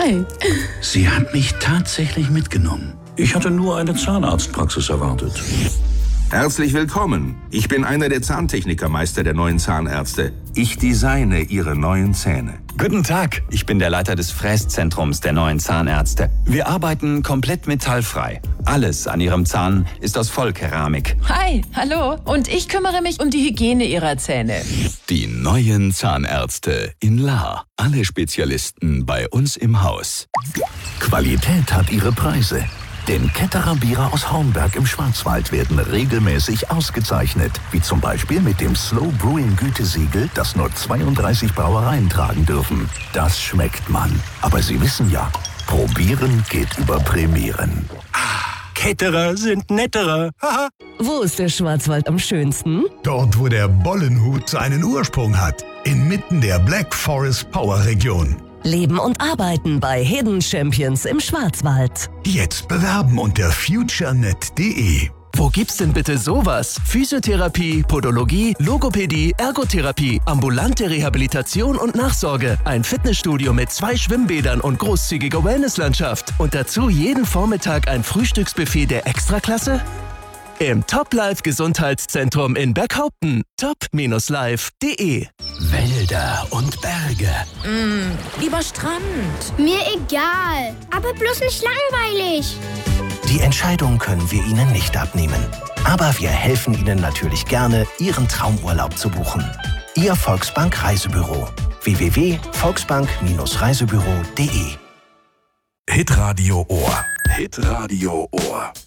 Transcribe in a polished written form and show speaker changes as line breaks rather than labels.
Hi.
Sie hat mich tatsächlich mitgenommen. Ich hatte nur eine Zahnarztpraxis erwartet.
Herzlich willkommen. Ich bin einer der Zahntechnikermeister der neuen Zahnärzte. Ich designe Ihre neuen Zähne.
Guten Tag, ich bin der Leiter des Fräszentrums der neuen Zahnärzte. Wir arbeiten komplett metallfrei. Alles an Ihrem Zahn ist aus Vollkeramik.
Hi, hallo. Und ich kümmere mich um die Hygiene Ihrer Zähne.
Die neuen Zahnärzte in Lahr. Alle Spezialisten bei uns im Haus.
Qualität hat ihre Preise. Denn Ketterer Biere aus Hornberg im Schwarzwald werden regelmäßig ausgezeichnet. Wie zum Beispiel mit dem Slow Brewing Gütesiegel, das nur 32 Brauereien tragen dürfen. Das schmeckt man. Aber Sie wissen ja, probieren geht über prämieren.
Ketterer sind netterer.
Wo ist der Schwarzwald am schönsten?
Dort, wo der Bollenhut seinen Ursprung hat. Inmitten der Black Forest Power Region.
Leben und arbeiten bei Hidden Champions im Schwarzwald.
Jetzt bewerben unter futurenet.de.
Wo gibt's denn bitte sowas? Physiotherapie, Podologie, Logopädie, Ergotherapie, ambulante Rehabilitation und Nachsorge, ein Fitnessstudio mit 2 Schwimmbädern und großzügiger Wellnesslandschaft und dazu jeden Vormittag ein Frühstücksbuffet der Extraklasse? Im Top Life Gesundheitszentrum in Berghaupten. top-life.de.
Wälder und Berge.
Lieber Strand.
Mir egal, aber bloß nicht langweilig.
Die Entscheidung können wir Ihnen nicht abnehmen. Aber wir helfen Ihnen natürlich gerne, Ihren Traumurlaub zu buchen. Ihr Volksbank Reisebüro. www.volksbank-reisebüro.de.
Hitradio Ohr.
Hitradio Ohr.